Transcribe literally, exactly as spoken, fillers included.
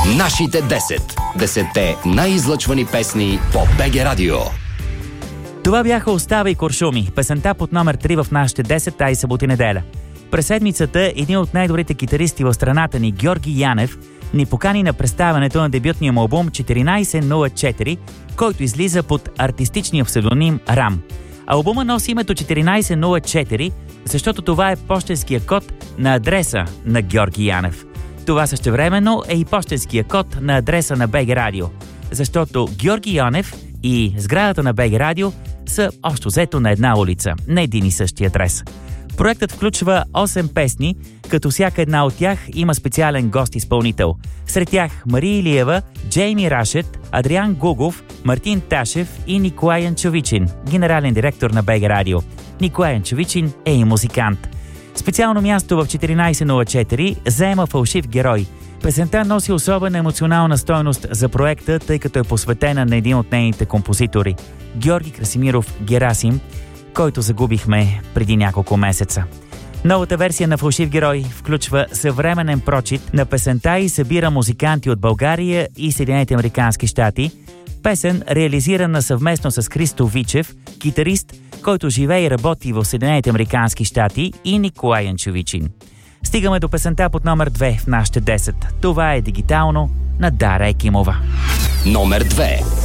Нашите десет. Десетте най-излъчвани песни по БГ Радио. Това бяха "Оставай куршуми", песента под номер три в нашите десет тази събота неделя. През седмицата един от най-добрите китаристи в страната ни, Георги Янев, ни покани на представянето на дебютния му албум четиринайсет нула четири, който излиза под артистичния псевдоним Рам. Албума носи името четиринайсет нула четири, защото това е пощенския код на адреса на Георги Янев. Това същевременно е и пощенския код на адреса на БГ Радио, защото Георги Янев и сградата на БГ Радио са общо взето на една улица, на един и същи адрес. Проектът включва осем песни, като всяка една от тях има специален гост-изпълнител. Сред тях Мария Илиева, Джейми Рашет, Адриан Гугов, Мартин Ташев и Николай Янчовичин, генерален директор на БГ Радио. Николай Янчовичин е и музикант. Специално място в четиринайсет нула четири заема "Фалшив герой". Песента носи особена емоционална стойност за проекта, тъй като е посветена на един от нейните композитори – Георги Красимиров Герасим, който загубихме преди няколко месеца. Новата версия на "Фалшив герой" включва съвременен прочит на песента и събира музиканти от България и Съединените американски щати. Песен, реализирана съвместно с Христо Вичев, китарист, който живее и работи в Съединените американски щати, и Николай Янчовичин. Стигаме до песента под номер две в нашите десет. Това е "Дигитално" на Дара Екимова. Номер две.